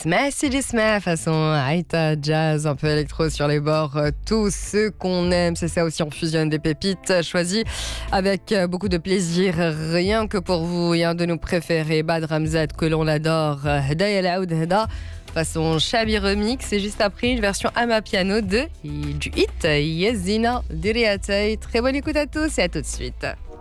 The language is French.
Smash, façon Aïta, jazz, un peu électro sur les bords, tout ce qu'on aime, c'est ça aussi, on fusionne des pépites choisies avec beaucoup de plaisir, rien que pour vous, et un de nos préférés, Bad Ramzat, que l'on adore, Heda El Aoud Heda, façon Chabi Remix, et juste après une version Amapiano du hit Yezina Diriatei. Très bonne écoute à tous et à tout de suite.